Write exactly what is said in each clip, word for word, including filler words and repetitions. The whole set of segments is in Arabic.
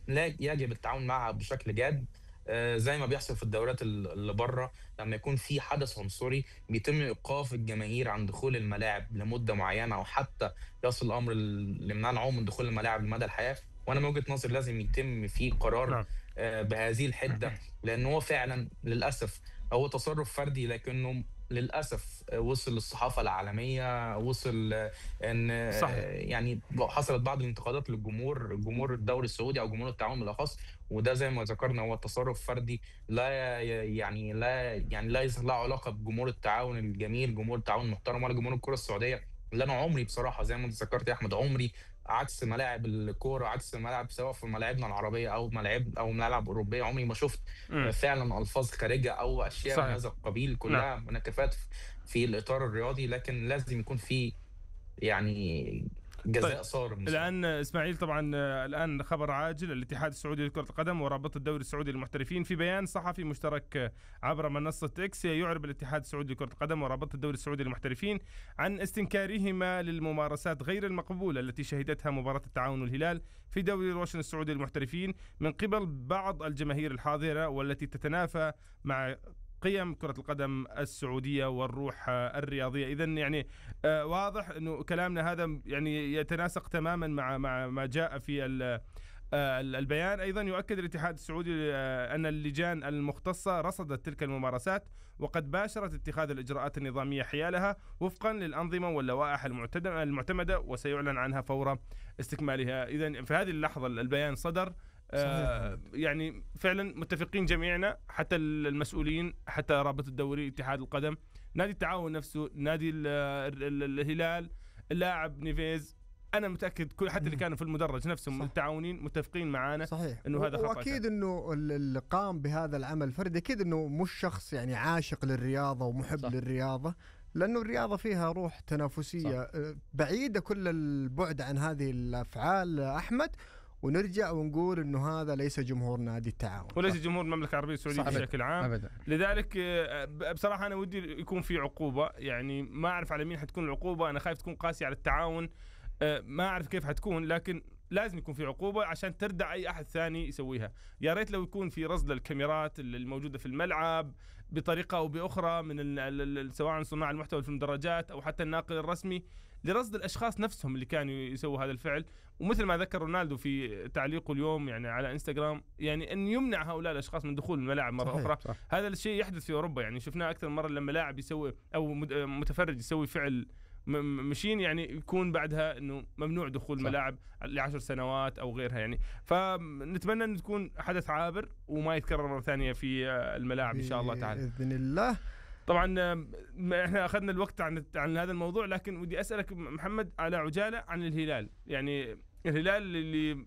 لا يجب التعاون معها بشكل جاد، آه، زي ما بيحصل في الدورات ال- اللي بره. لما يكون في حدث عنصري بيتم ايقاف الجماهير عن دخول الملاعب لمده معينه، او حتى يصل الامر ل- لمنعهم من دخول الملاعب لمدى الحياه. وانا من وجهه نظري لازم يتم في قرار نعم. آه، بهذه الحده، لان هو فعلا للاسف هو تصرف فردي، لكنه للاسف آه، وصل للصحافه العالميه، وصل آه، ان صحيح. آه، يعني حصلت بعض الانتقادات للجمهور، جمهور الدوري السعودي او جمهور التعاون بالاخص. وده زي ما ذكرنا هو تصرف فردي، لا ي- يعني لا يعني لا يصل له علاقه بجمهور التعاون الجميل، جمهور التعاون المحترم، ولا جمهور الكره السعوديه. اللي انا عمري بصراحه زي ما انت ذكرت يا احمد، عمري عكس ملاعب الكوره، عكس ملاعب سواء في ملاعبنا العربيه او ملاعب او ملاعب اوروبيه، عمري ما شفت آه، امم. فعلا الفاظ خارجه او اشياء من صحيح. هذا القبيل، نعم. كلها مناكفات في الاطار الرياضي. لكن لازم يكون في يعني طيب، جزاء صارم بصراحه. الآن إسماعيل طبعا، آه، الآن خبر عاجل: الاتحاد السعودي لكرة القدم ورابطة الدوري السعودي للمحترفين في بيان صحفي مشترك آه، عبر منصة إكس، يعرب الاتحاد السعودي لكرة القدم ورابطة الدوري السعودي للمحترفين عن استنكارهما للممارسات غير المقبولة التي شهدتها مباراة التعاون والهلال في دوري روشن السعودي للمحترفين من قبل بعض الجماهير الحاضرة، والتي تتنافى مع قيم كرة القدم السعودية والروح آه، الرياضية. إذن يعني آه، واضح انه كلامنا هذا يعني يتناسق تماما مع مع ما جاء في ال- آه، البيان. ايضا يؤكد الاتحاد السعودي آه، ان اللجان المختصه رصدت تلك الممارسات، وقد باشرت اتخاذ الاجراءات النظاميه حيالها وفقا للانظمه واللوائح المعتد- المعتمده، وسيعلن عنها فور استكمالها. اذا في هذه اللحظه البيان صدر. صحيح آه، حمد. يعني فعلا متفقين جميعنا، حتى المسؤولين، حتى رابطه الدوري، اتحاد القدم، نادي التعاون نفسه، نادي ال ال ال الهلال، اللاعب نيفيز. انا متاكد كل حتى اللي مم. كانوا في المدرج نفسهم صح. التعاونين متفقين معانا صحيح. انه هذا و- خطا كان. واكيد انه ال- اللي قام بهذا العمل الفردي اكيد انه مش شخص يعني عاشق للرياضه ومحب صح. للرياضه، لانه الرياضه فيها روح تنافسيه آه، بعيده كل البعد عن هذه الافعال آه، احمد. ونرجع ونقول انه هذا ليس جمهور نادي التعاون. وليس جمهور المملكه العربيه السعوديه صح. بشكل عام. ابدا. لذلك آه، بصراحه انا ودي يكون في عقوبه، يعني ما اعرف على مين حتكون العقوبه، انا خايف تكون قاسيه على التعاون. آه، ما اعرف كيف حتكون، لكن لازم يكون في عقوبه عشان تردع اي احد ثاني يسويها. يا ريت لو يكون في رصد للكاميرات الموجوده في الملعب بطريقه او باخرى، من ال- ال- ال- سواء صناع المحتوى في المدرجات او حتى الناقل الرسمي، لرصد الاشخاص نفسهم اللي كانوا يسووا هذا الفعل. ومثل ما ذكر رونالدو في تعليقه اليوم يعني على انستغرام، يعني ان يمنع هؤلاء الاشخاص من دخول الملاعب مره صحيح. اخرى. صح. هذا الشيء يحدث في اوروبا، يعني شفناه اكثر مره لما لاعب يسوي او مد- متفرج يسوي فعل م- م- مشين، يعني يكون بعدها انه ممنوع دخول صح. الملاعب لعشر سنوات او غيرها يعني. فنتمنى ان تكون حدث عابر وما يتكرر مره ثانيه في آه، الملاعب ان شاء الله تعالى. باذن الله. طبعا آه، ما احنا اخذنا الوقت عن عن هذا الموضوع، لكن ودي اسالك محمد على عجاله عن الهلال. يعني الهلال اللي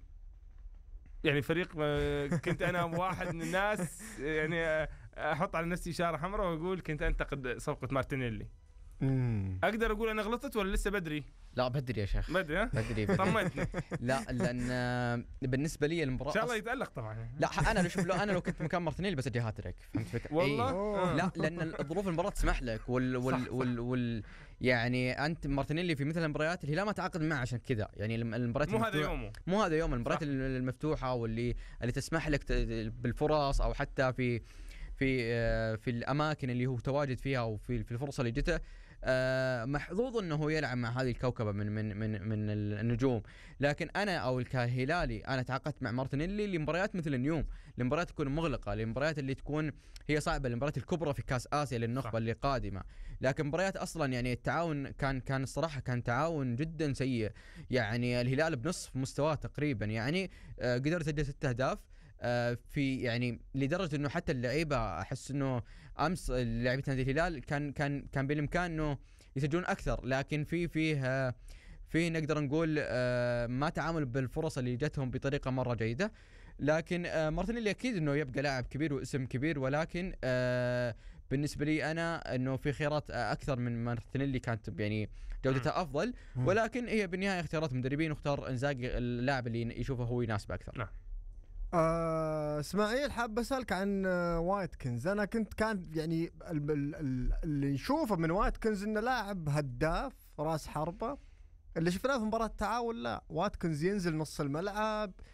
يعني فريق آه، كنت انا واحد من الناس، يعني آه، احط على نفسي اشاره حمراء واقول كنت انتقد صفقه مارتينيلي. مم. اقدر اقول انا غلطت ولا لسه بدري؟ لا بدري يا شيخ. بدري ها؟ بدري, بدري. طمنتني. لا لان آه، بالنسبه لي المباراه ان شاء الله أص- يتالق طبعا. لا ح- انا لو شوف لو انا لو كنت مكان مارتينيلي بسجل هاتريك، فهمت فكرة؟ والله إيه. آه. لا لان الظروف المباراه تسمح لك وال وال صح، صح. وال, وال يعني انت مارتينيلي في مثل المباريات الهلال ما تعاقد معه عشان كذا، يعني الم- المباريات مو هذا المفتوحة- يومه. مو هذا يوم المباريات صح. ال- المفتوحه واللي اللي تسمح لك ت- بالفرص، او حتى في في آه، في الاماكن اللي هو تواجد فيها، وفي في الفرصه اللي جته آه، محظوظ انه هو يلعب مع هذه الكوكبه من من من من النجوم. لكن انا او كهلالي انا تعاقدت مع مارتينيلي لمباريات مثل اليوم، لمباريات تكون مغلقه، لمباريات اللي تكون هي صعبه، المباريات الكبرى في كاس اسيا للنخبه صح. اللي قادمه. لكن مباريات اصلا يعني التعاون كان كان الصراحه كان تعاون جدا سيء، يعني الهلال بنصف مستواه تقريبا، يعني آه، قدر يسجل ست اهداف آه، في يعني لدرجه انه حتى اللعيبه احس انه امس لعيبه نادي الهلال كان كان كان بالامكان انه يسجلون اكثر، لكن في فيه آه، فيه نقدر نقول آه، ما تعامل بالفرص اللي جتهم بطريقه مره جيده. لكن آه، مارتينيلي اكيد انه يبقى لاعب كبير واسم كبير، ولكن آه، بالنسبه لي انا انه في خيارات آه، اكثر من مارتينيلي كانت يعني جودتها افضل، مم. ولكن هي بالنهايه اختيارات مدربين، واختار انزاجي اللاعب اللي يشوفه هو يناسبه اكثر. نعم. آه اسماعيل، حاب اسالك عن آه وايتكنز. انا كنت كان يعني ال- ال- ال- اللي نشوفه من وايتكنز انه لاعب هداف راس حربه. اللي شفناه في مباراه التعاون لا، واتكنز ينزل نص الملعب،